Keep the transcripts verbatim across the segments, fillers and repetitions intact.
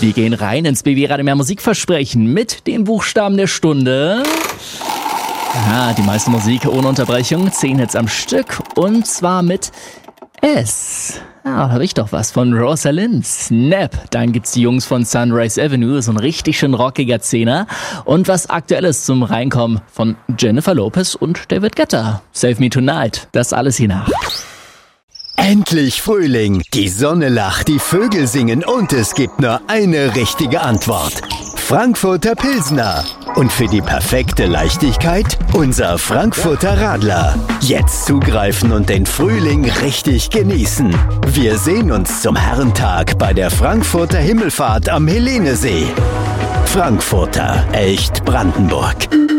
Wir gehen rein ins B B-Radio Mehr Musikversprechen mit den Buchstaben der Stunde. Ja, die meiste Musik ohne Unterbrechung, zehn Hits am Stück und zwar mit S. Ja, da hab ich doch was von Rosalind, Snap. Dann gibt's die Jungs von Sunrise Avenue, so ein richtig schön rockiger Zehner. Und was Aktuelles zum Reinkommen von Jennifer Lopez und David Guetta. Save Me Tonight. Das alles hier nach. Endlich Frühling. Die Sonne lacht, die Vögel singen und es gibt nur eine richtige Antwort. Frankfurter Pilsner. Und für die perfekte Leichtigkeit unser Frankfurter Radler. Jetzt zugreifen und den Frühling richtig genießen. Wir sehen uns zum Herrentag bei der Frankfurter Himmelfahrt am Helenesee. Frankfurter, echt Brandenburg.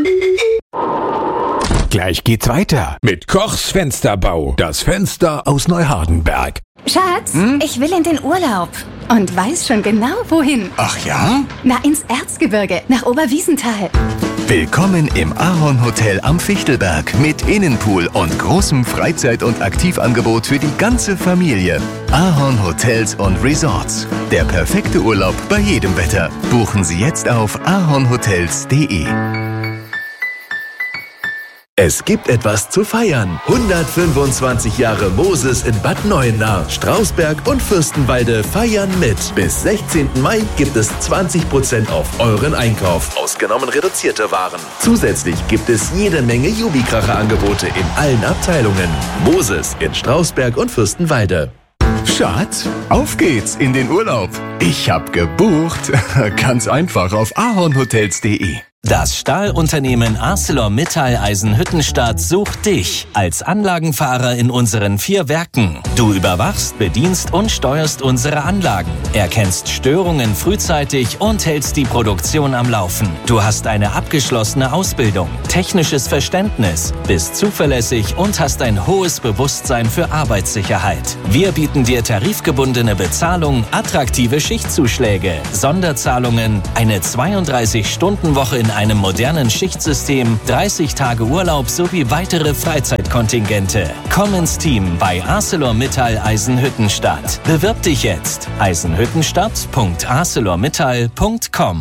Gleich geht's weiter mit Kochs Fensterbau. Das Fenster aus Neuhardenberg. Schatz, hm? ich will in den Urlaub. Und weiß schon genau, wohin. Ach ja? Na, ins Erzgebirge, nach Oberwiesenthal. Willkommen im Ahorn Hotel am Fichtelberg mit Innenpool und großem Freizeit- und Aktivangebot für die ganze Familie. Ahorn Hotels und Resorts. Der perfekte Urlaub bei jedem Wetter. Buchen Sie jetzt auf ahornhotels punkt de. Es gibt etwas zu feiern. hundertfünfundzwanzig Jahre Moses in Bad Neuenahr, Strausberg und Fürstenwalde feiern mit. Bis sechzehnten Mai gibt es zwanzig Prozent auf euren Einkauf, ausgenommen reduzierte Waren. Zusätzlich gibt es jede Menge Jubikracher-Angebote in allen Abteilungen. Moses in Strausberg und Fürstenwalde. Schatz, auf geht's in den Urlaub. Ich hab gebucht. Ganz einfach auf ahornhotels punkt de. Das Stahlunternehmen ArcelorMittal Eisenhüttenstadt sucht dich als Anlagenfahrer in unseren vier Werken. Du überwachst, bedienst und steuerst unsere Anlagen, erkennst Störungen frühzeitig und hältst die Produktion am Laufen. Du hast eine abgeschlossene Ausbildung, technisches Verständnis, bist zuverlässig und hast ein hohes Bewusstsein für Arbeitssicherheit. Wir bieten dir tarifgebundene Bezahlung, attraktive Schichtzuschläge, Sonderzahlungen, eine zweiunddreißig-Stunden-Woche in einem modernen Schichtsystem, dreißig Tage Urlaub sowie weitere Freizeitkontingente. Komm ins Team bei ArcelorMittal Eisenhüttenstadt. Bewirb dich jetzt. eisenhüttenstadt punkt arcelormittal punkt com.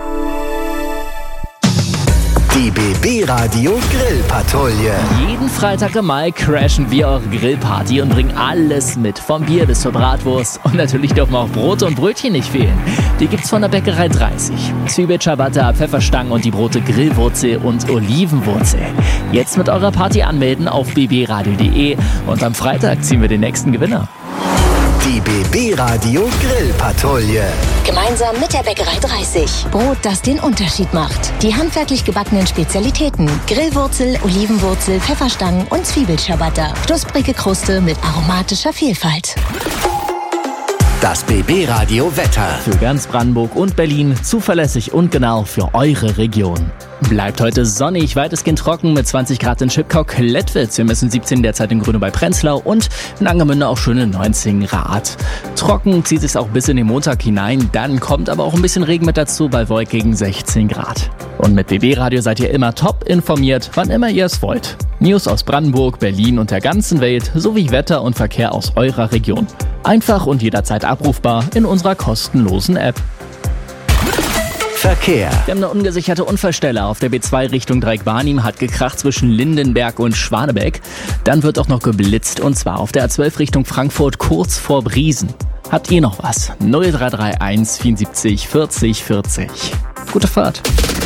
Die B B-Radio Grillpatrouille. Jeden Freitag im Mai crashen wir eure Grillparty und bringen alles mit. Vom Bier bis zur Bratwurst. Und natürlich dürfen auch Brote und Brötchen nicht fehlen. Die gibt's von der Bäckerei dreißig. Zwiebel, Ciabatta, Pfefferstangen und die Brote Grillwurzel und Olivenwurzel. Jetzt mit eurer Party anmelden auf b b radio punkt de und am Freitag ziehen wir den nächsten Gewinner. Die B B-Radio Grillpatrouille. Gemeinsam mit der Bäckerei dreißig. Brot, das den Unterschied macht. Die handwerklich gebackenen Spezialitäten. Grillwurzel, Olivenwurzel, Pfefferstangen und Zwiebelciabatta. Knusprige Kruste mit aromatischer Vielfalt. Das B B-Radio Wetter. Für ganz Brandenburg und Berlin zuverlässig und genau für eure Region. Bleibt heute sonnig, weitestgehend trocken mit zwanzig Grad in Schipkau-Klettwitz. Wir messen siebzehn derzeit in Grüne bei Prenzlau und in Angermünde auch schöne neunzehn Grad. Trocken zieht es auch bis in den Montag hinein, dann kommt aber auch ein bisschen Regen mit dazu bei wolkigen sechzehn Grad. Und mit B B-Radio seid ihr immer top informiert, wann immer ihr es wollt. News aus Brandenburg, Berlin und der ganzen Welt sowie Wetter und Verkehr aus eurer Region. Einfach und jederzeit abrufbar in unserer kostenlosen App. Verkehr. Wir haben eine ungesicherte Unfallstelle auf der B zwei Richtung Dreieck-Barnim, hat gekracht zwischen Lindenberg und Schwanebeck. Dann wird auch noch geblitzt und zwar auf der A zwölf Richtung Frankfurt kurz vor Briesen. Habt ihr noch was? null drei drei eins vierundsiebzig vierzig vierzig. Gute Fahrt.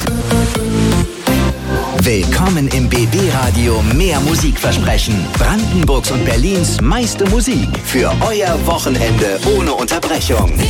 Willkommen im B B-Radio Mehr Musikversprechen. Brandenburgs und Berlins meiste Musik für euer Wochenende ohne Unterbrechung.